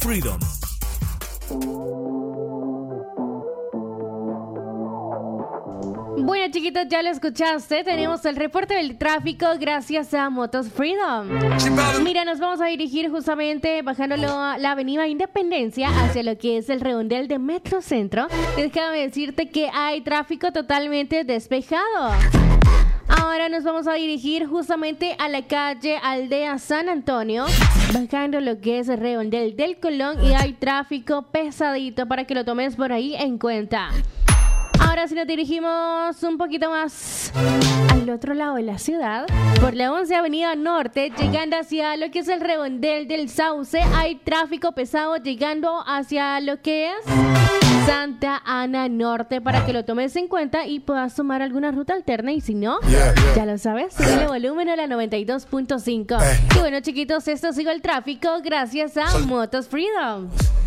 Freedom. Bueno, chiquitos, ya lo escuchaste. Tenemos el reporte del tráfico gracias a Motos Freedom. Mira, nos vamos a dirigir justamente bajándolo a la avenida Independencia hacia lo que es el redondel de Metrocentro. Déjame decirte que hay tráfico totalmente despejado. Ahora nos vamos a dirigir justamente a la calle Aldea San Antonio, bajando lo que es el redondel del Colón, y hay tráfico pesadito para que lo tomes por ahí en cuenta. Ahora si nos dirigimos un poquito más al otro lado de la ciudad, por la 11 Avenida Norte, llegando hacia lo que es el redondel del Sauce, hay tráfico pesado llegando hacia lo que es Santa Ana Norte, para que lo tomes en cuenta y puedas tomar alguna ruta alterna, y si no, ya lo sabes, sube el volumen a la 92.5. Y bueno, chiquitos, esto sigue el tráfico gracias a Motos Freedom.